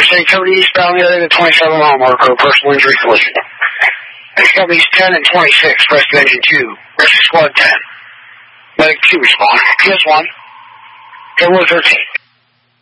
Interstate 30 eastbound area, the 27-mile marker, personal injury collision. XW's 10 and 26, rescue engine 2, rescue squad 10. Medic 2 respond. PS1, February 13th.